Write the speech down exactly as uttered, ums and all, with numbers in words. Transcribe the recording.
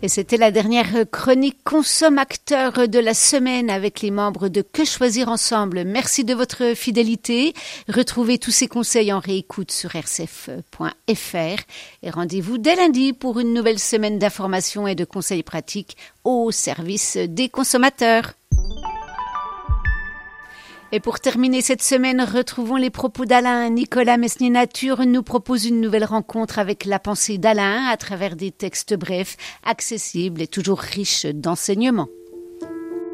Et c'était la dernière chronique consommateur de la semaine avec les membres de Que choisir ensemble. Merci de votre fidélité. Retrouvez tous ces conseils en réécoute sur r c f point f r et rendez-vous dès lundi pour une nouvelle semaine d'informations et de conseils pratiques au service des consommateurs. Et pour terminer cette semaine, retrouvons les propos d'Alain. Nicolas Mesnier-Nature nous propose une nouvelle rencontre avec la pensée d'Alain à travers des textes brefs, accessibles et toujours riches d'enseignements.